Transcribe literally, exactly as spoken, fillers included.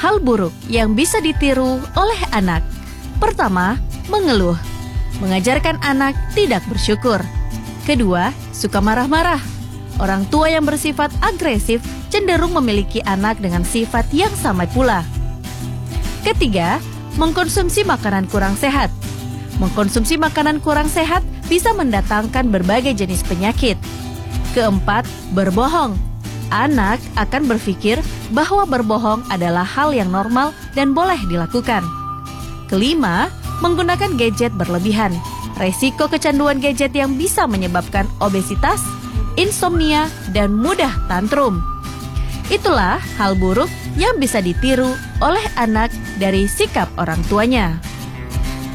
Hal buruk yang bisa ditiru oleh anak. Pertama, mengeluh. Mengajarkan anak tidak bersyukur. Kedua, suka marah-marah. Orang tua yang bersifat agresif cenderung memiliki anak dengan sifat yang sama pula. Ketiga, mengkonsumsi makanan kurang sehat. Mengkonsumsi makanan kurang sehat bisa mendatangkan berbagai jenis penyakit. Keempat, berbohong. Anak akan berpikir bahwa berbohong adalah hal yang normal dan boleh dilakukan. Kelima, menggunakan gadget berlebihan. Resiko kecanduan gadget yang bisa menyebabkan obesitas, insomnia, dan mudah tantrum. Itulah hal buruk yang bisa ditiru oleh anak dari sikap orang tuanya.